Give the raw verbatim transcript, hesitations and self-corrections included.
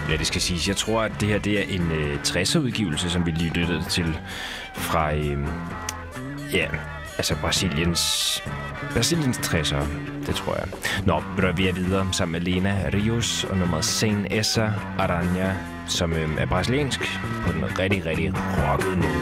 Ja, det skal siges. Jeg tror, at det her det er en øh, tresser-udgivelse, som vi lige lyttede til fra øh, ja, altså Brasiliens, Brasiliens tresser. Det tror jeg. Nå, vi er videre sammen med Lena Rios og nummeret Sen Essa Aranha, som øh, er brasiliansk på den rigtig, rigtig rockede måde.